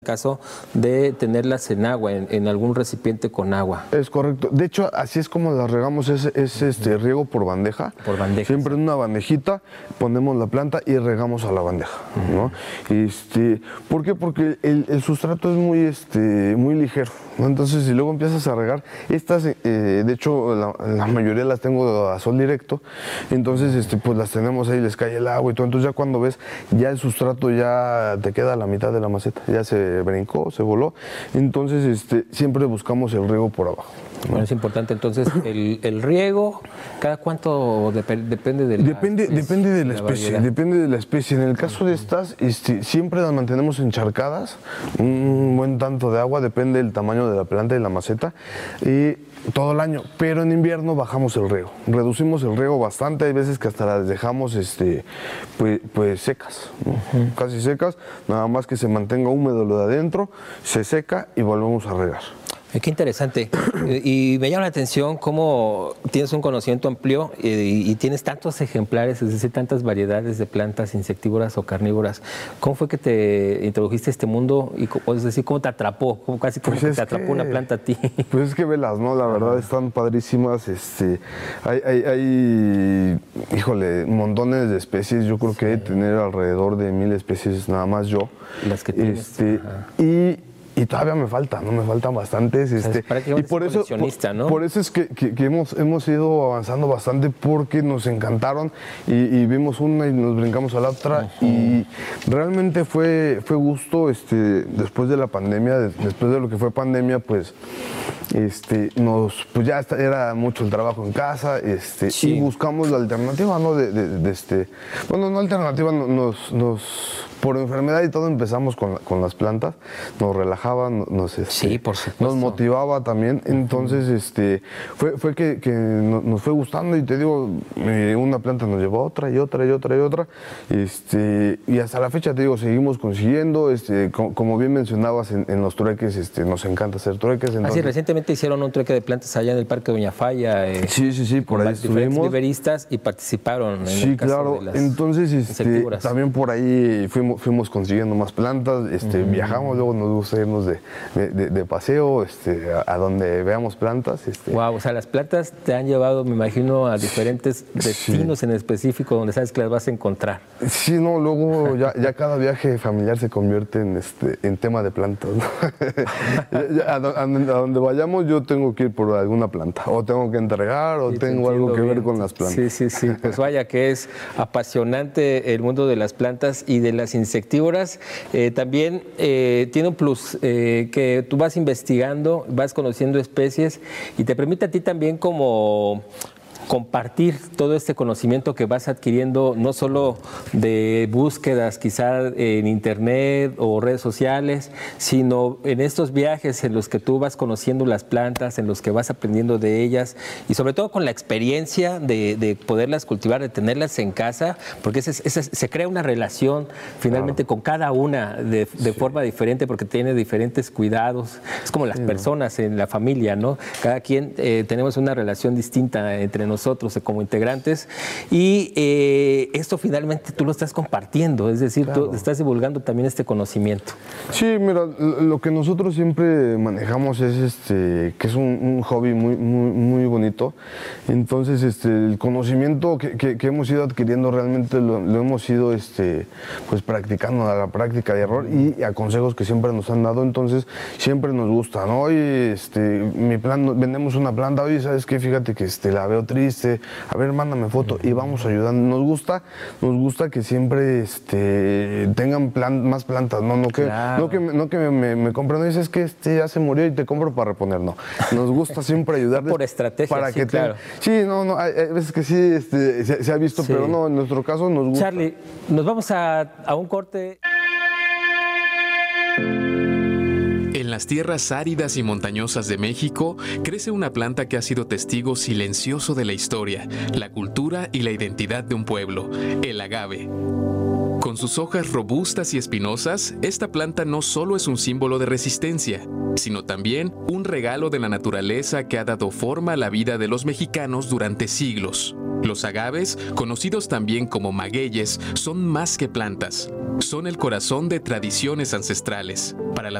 caso de tenerlas en agua, en algún recipiente con agua. Es correcto. De hecho, así es como las regamos, es riego por bandeja. Por bandeja. Siempre en una bandejita ponemos la planta y regamos a la bandeja, ¿no? ¿Por qué? Porque el sustrato es muy ligero, ¿no? Entonces, si luego empiezas a regar, estas, de hecho, la mayoría las tengo a sol directo, entonces, pues las tenemos ahí, les cae el agua y todo. Entonces, ya cuando ves, ya el sustrato ya te queda a la mitad de la maceta, ya se brincó, se voló. Entonces, siempre buscamos el riego por abajo, ¿no? Bueno, es importante entonces el riego. ¿Cada cuánto depende de la depende de la especie? Depende de la especie. En el caso de estas, siempre las mantenemos encharcadas, un buen tanto de agua, depende del tamaño de la planta y la maceta, y todo el año. Pero en invierno bajamos el riego, reducimos el riego bastante. Hay veces que hasta las dejamos pues secas, ¿no? Casi secas, nada más que se mantenga húmedo lo de adentro, se seca y volvemos a regar. Qué interesante. Y me llama la atención cómo tienes un conocimiento amplio y tienes tantos ejemplares, es decir, tantas variedades de plantas insectívoras o carnívoras. ¿Cómo fue que te introdujiste a este mundo? Es decir, ¿cómo te atrapó? Casi como que te atrapó una planta a ti. Pues es que velas, ¿no? La verdad están padrísimas. Hay montones de especies. Yo creo que hay de tener alrededor de 1000 especies nada más yo. Las que tienes. Y todavía me faltan bastantes. Y por eso, ¿no? Por eso es que hemos ido avanzando bastante, porque nos encantaron y vimos una y nos brincamos a la otra. Y realmente fue gusto después de la pandemia, después de lo que fue pandemia, pues pues ya era mucho el trabajo en casa, y buscamos la alternativa, ¿no? Bueno, no alternativa, por enfermedad y todo empezamos con las plantas, nos relajaban, sí, por supuesto, nos motivaba también. Entonces fue que nos fue gustando, y te digo, una planta nos llevó a otra y otra y otra y otra, y hasta la fecha, te digo, seguimos consiguiendo, como bien mencionabas, en los trueques, nos encanta hacer trueques. Entonces, así, recientemente hicieron un trueque de plantas allá en el Parque Doña Falla. Sí, por ahí diferentes viveristas y participaron en el caso claro. De las entonces también por ahí fuimos consiguiendo más plantas, viajamos, luego nos gusta irnos de paseo, a donde veamos plantas. Wow, o sea, las plantas te han llevado, me imagino, a diferentes destinos en específico donde sabes que las vas a encontrar. Sí, no, luego ya cada viaje familiar se convierte en tema de plantas, ¿no? a donde vayamos yo tengo que ir por alguna planta, o tengo que entregar, o tengo algo que ver con las plantas. Sí, pues vaya que es apasionante el mundo de las plantas y de las insectívoras. También tiene un plus, que tú vas investigando, vas conociendo especies y te permite a ti también como compartir todo este conocimiento que vas adquiriendo, no solo de búsquedas quizá en internet o redes sociales, sino en estos viajes en los que tú vas conociendo las plantas, en los que vas aprendiendo de ellas, y sobre todo con la experiencia de poderlas cultivar, de tenerlas en casa, porque se crea una relación finalmente con cada una de forma diferente, porque tiene diferentes cuidados. Es como las personas en la familia, ¿no? Cada quien tenemos una relación distinta entre nosotros como integrantes, y esto finalmente tú lo estás compartiendo, es decir, tú estás divulgando también este conocimiento. Sí, mira, lo que nosotros siempre manejamos es que es un hobby muy bonito. Entonces el conocimiento que hemos ido adquiriendo realmente lo hemos ido pues practicando a la práctica de error y a consejos que siempre nos han dado. Entonces siempre nos gusta, ¿no? Oye, vendemos una planta, oye, ¿sabes qué? Fíjate que la veo triste, a ver, mándame foto, y vamos ayudando. Nos gusta que siempre tengan más plantas, no que me compren, no dices que ya se murió y te compro para reponer, no. Nos gusta siempre ayudarles. Por estrategia, para que claro. Hay veces que sí se ha visto, pero no, en nuestro caso nos gusta. Charlie, nos vamos a un corte. En las tierras áridas y montañosas de México crece una planta que ha sido testigo silencioso de la historia, la cultura y la identidad de un pueblo, el agave. Con sus hojas robustas y espinosas, esta planta no solo es un símbolo de resistencia, sino también un regalo de la naturaleza que ha dado forma a la vida de los mexicanos durante siglos. Los agaves, conocidos también como magueyes, son más que plantas. Son el corazón de tradiciones ancestrales. Para la